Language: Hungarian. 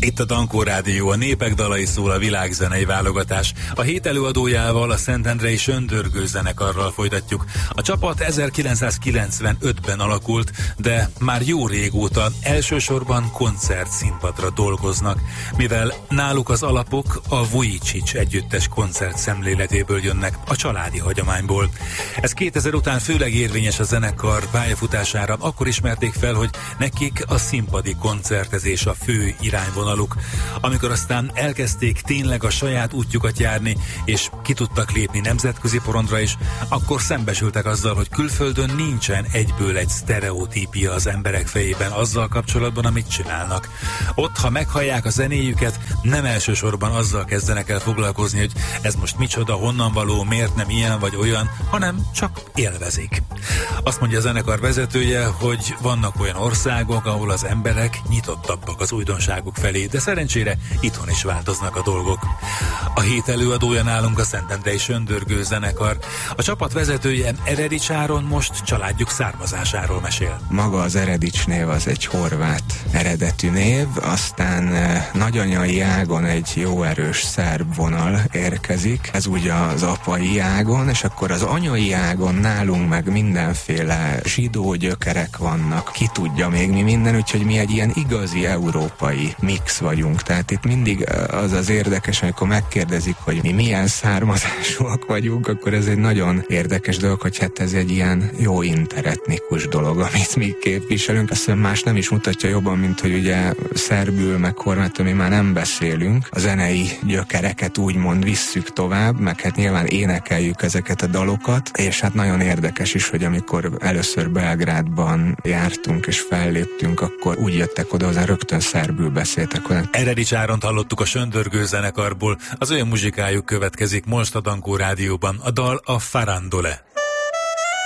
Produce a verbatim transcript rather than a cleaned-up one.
Itt a Dankó Rádió, a népek dalai szól, a világzenei válogatás. A hét előadójával, a Szentendrei Söndörgő zenekarral folytatjuk. A csapat ezerkilencszázkilencvenötben alakult, de már jó régóta elsősorban koncertszínpadra dolgoznak, mivel náluk az alapok a Vujicic együttes koncert szemléletéből jönnek, a családi hagyományból. Ez kétezer után főleg érvényes a zenekar pályafutására, akkor ismerték fel, hogy nekik a színpadi koncertezés a fő irányvonal. Amikor aztán elkezdték tényleg a saját útjukat járni, és ki tudtak lépni nemzetközi porondra is, akkor szembesültek azzal, hogy külföldön nincsen egyből egy sztereotípia az emberek fejében azzal kapcsolatban, amit csinálnak. Ott, ha meghallják a zenéjüket, nem elsősorban azzal kezdenek el foglalkozni, hogy ez most micsoda, honnan való, miért nem ilyen vagy olyan, hanem csak élvezik. Azt mondja a zenekar vezetője, hogy vannak olyan országok, ahol az emberek nyitottabbak az újdonságok felé, de szerencsére itthon is változnak a dolgok. A hét előadója nálunk a Szentendrei Söndörgő zenekar. A csapat vezetője, Eredics Áron, most családjuk származásáról mesél. Maga az Eredics név az egy horvát eredetű név, aztán nagyanyai ágon egy jó erős szerb vonal érkezik, ez ugye az apai ágon, és akkor az anyai ágon nálunk meg mindenféle zsidó gyökerek vannak, ki tudja még mi minden, úgyhogy mi egy ilyen igazi európai mix vagyunk. Tehát itt mindig az az érdekes, amikor megkérdezik, hogy mi milyen származásúak vagyunk, akkor ez egy nagyon érdekes dolog, hogy hát ez egy ilyen jó interetnikus dolog, amit mi képviselünk. Azt hiszem más nem is mutatja jobban, mint hogy ugye szerbül, meg horvátul mi már nem beszélünk. A zenei gyökereket úgymond visszük tovább, meg hát nyilván énekeljük ezeket a dalokat, és hát nagyon érdekes is, hogy amikor először Belgrádban jártunk és felléptünk, akkor úgy jöttek oda, hozzá rögtön szerbül beszéltek. Eredics Áront hallottuk a Söndörgő zenekarból, az ő muzsikájuk következik most a Dankó Rádióban, a dal a Farandole.